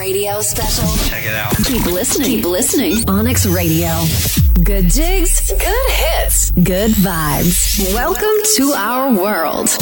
radio special? Check it out. Keep listening. Keep listening. Onyx Radio. Good jigs. Good hits. Good vibes. Welcome to our world.